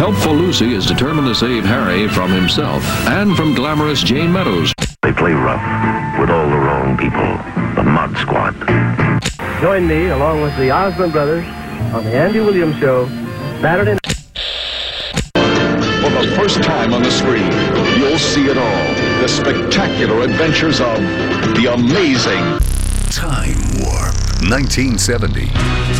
Helpful Lucy is determined to save Harry from himself and from glamorous Jane Meadows. They play rough with all the wrong people. The Mod Squad. Join me, along with the Osmond Brothers, on the Andy Williams Show, Saturday night. For the first time on the screen, you'll see it all. The spectacular adventures of the amazing Time Warp 1970.